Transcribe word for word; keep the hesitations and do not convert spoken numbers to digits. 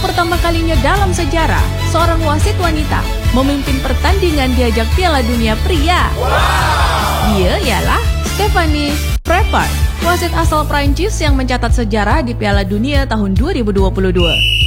pertama kalinya dalam sejarah, seorang wasit wanita memimpin pertandingan di ajang Piala Dunia pria. Wow. Dia ialah Stephanie Frappart, wasit asal Prancis yang mencatat sejarah di Piala Dunia tahun dua ribu dua puluh dua.